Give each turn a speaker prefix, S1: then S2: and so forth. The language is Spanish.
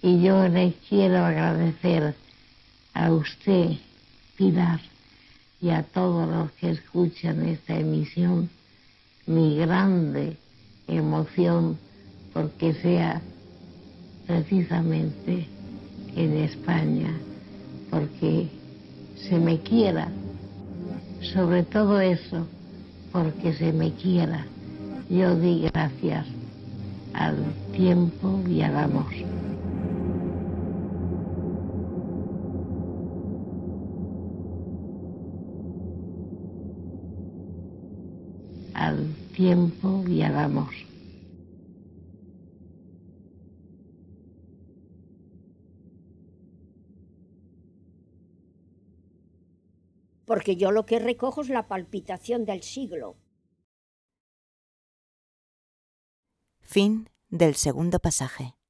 S1: Y yo le quiero agradecer a usted, Pilar, y a todos los que escuchan esta emisión, mi grande emoción porque sea precisamente en España, porque se me quiera, sobre todo eso, porque se me quiera. Yo di gracias al tiempo y al amor. Al tiempo y al amor.
S2: Porque yo lo que recojo es la palpitación del siglo.
S3: Fin del segundo pasaje.